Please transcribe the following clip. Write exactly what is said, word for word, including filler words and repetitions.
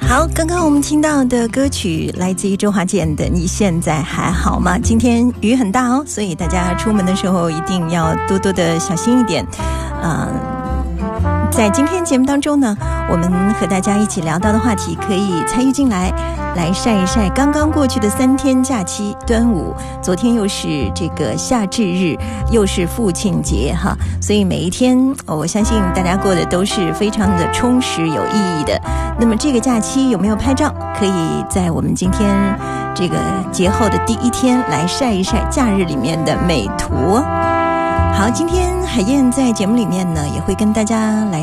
好，刚刚我们听到的歌曲来自于周华健的《你现在还好吗》。今天雨很大哦，所以大家出门的时候一定要多多的小心一点。呃，在今天节目当中呢，我们和大家一起聊到的话题可以参与进来，来晒一晒刚刚过去的三天假期，端午，昨天又是这个夏至日，又是父亲节哈，所以每一天、哦、我相信大家过的都是非常的充实有意义的。那么这个假期有没有拍照？可以在我们今天这个节后的第一天来晒一晒假日里面的美图。好，今天海燕在节目里面呢也会跟大家来